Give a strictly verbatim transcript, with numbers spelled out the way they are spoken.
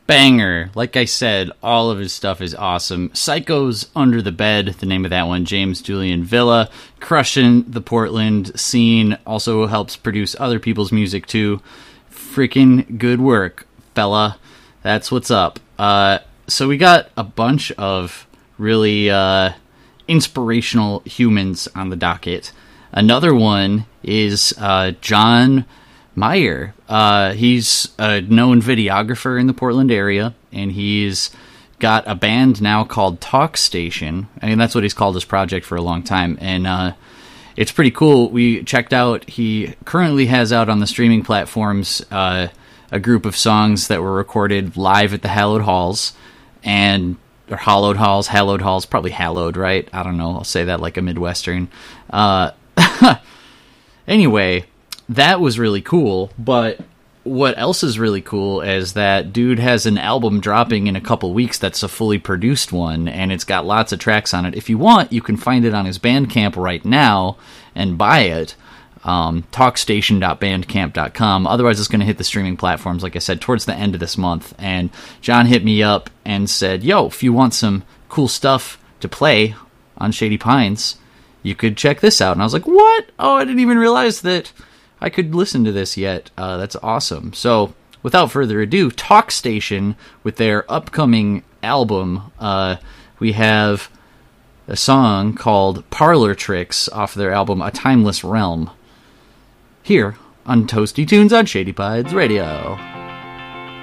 Banger. Like I said, all of his stuff is awesome. Psycho's Under the Bed, the name of that one, James Julian Villa, crushing the Portland scene, also helps produce other people's music too. Freaking good work, fella. That's what's up. Uh, so we got a bunch of really uh, inspirational humans on the docket. Another one is uh, John Mayer. Uh, he's a known videographer in the Portland area, and he's got a band now called Talk Station. I mean, that's what he's called his project for a long time, and uh, it's pretty cool. We checked out, he currently has out on the streaming platforms uh, a group of songs that were recorded live at the Hallowed Halls, and or Hollowed Halls, Hallowed Halls, probably Hallowed, right? I don't know, I'll say that like a Midwestern. Uh, anyway, that was really cool, but what else is really cool is that dude has an album dropping in a couple weeks that's a fully produced one, and it's got lots of tracks on it. If you want, you can find it on his Bandcamp right now and buy it, um, talkstation dot bandcamp dot com. Otherwise, it's going to hit the streaming platforms, like I said, towards the end of this month. And John hit me up and said, yo, if you want some cool stuff to play on Shady Pines, you could check this out. And I was like, what? Oh, I didn't even realize that I could listen to this yet. Uh, that's awesome. So, without further ado, Talk Station, with their upcoming album, uh, we have a song called Parlor Tricks off their album A Timeless Realm, here on Toasty Tunes on Shady Pines Radio.